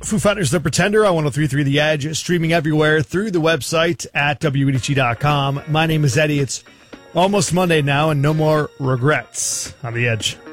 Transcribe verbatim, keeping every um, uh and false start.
Foo Fighters, The Pretender on one oh three point three The Edge, streaming everywhere through the website at W E D G dot com. My name is Eddie. It's almost Monday now, and no more regrets on The Edge.